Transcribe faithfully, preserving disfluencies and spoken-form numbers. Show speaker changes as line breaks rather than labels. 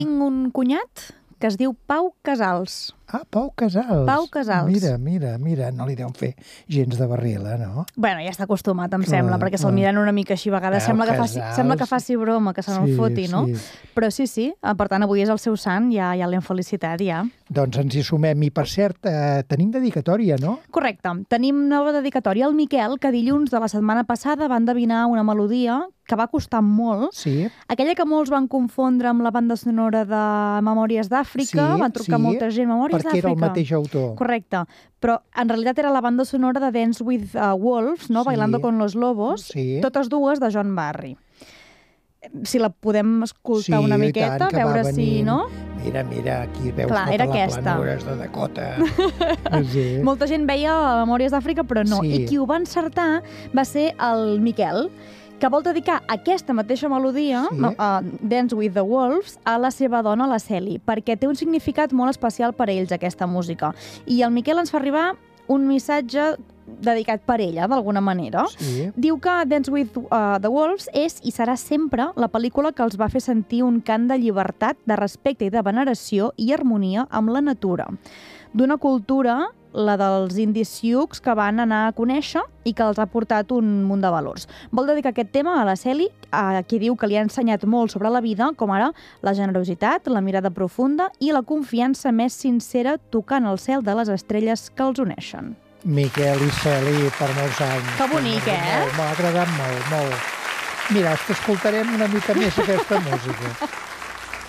Tinc un cunyat que es diu Pau Casals.
Ah, Pau Casals.
Pau Casals.
Mira, mira, mira, no li deuen fer gens de barrila, no?
Bueno, ja està acostumat, em
Clar,
sembla, perquè se'l
clar.
miren una mica així a vegades.
Pau
Sembla que, faci,
Casals.
sembla que faci broma, que se n'en
Sí,
foti, no?
sí.
Però sí, sí, eh, per tant, avui és el seu sant, ja, ja l'hem felicitat, ja.
Doncs ens hi sumem. I, per cert, eh, tenim dedicatòria, no?
Correcte. Tenim nova dedicatòria al Miquel, que dilluns de la setmana passada va endevinar una melodia que va costar molt.
Sí.
Aquella que molts van confondre amb la banda sonora de Memòries d'Àfrica,
Sí,
van trucar
sí,
molta gent, Memòries
perquè era el
d'Àfrica.
mateix autor.
Correcte, però en realitat era la banda sonora de Dance with uh, Wolves, no?
Sí.
Bailando con los Lobos,
Sí.
totes dues de John Barry. Si la podem escoltar
Sí,
una
i
miqueta,
tant, que va
veure si,
venint.
no?
Mira, mira, aquí veus
Clar,
tota
era
la
aquesta.
planures de Dakota. Sí.
Molta gent veia Memòries d'Àfrica, però no.
Sí.
I qui ho va encertar va ser el Miquel, que vol dedicar aquesta mateixa melodia,
Sí.
uh, Dance with the Wolves, a la seva dona, la Celi, perquè té un significat molt especial per a ells, aquesta música. I el Miquel ens fa arribar un missatge dedicat per ella, d'alguna manera.
Sí.
Diu que Dance with uh, the Wolves és i serà sempre la pel·lícula que els va fer sentir un cant de llibertat, de respecte i de veneració i harmonia amb la natura. D'una cultura, la dels indis sioux, que van anar a conèixer i que els ha portat un munt de valors. Vol dedicar aquest tema a la Celi, a qui diu que li ha ensenyat molt sobre la vida, com ara la generositat, la mirada profunda i la confiança més sincera tocant el cel de les estrelles que els uneixen.
Miquel i Celi per molts anys.
Que bonic, eh?
Molt, m'ha agradat molt, molt. Mira, t'escoltarem una mica més aquesta música.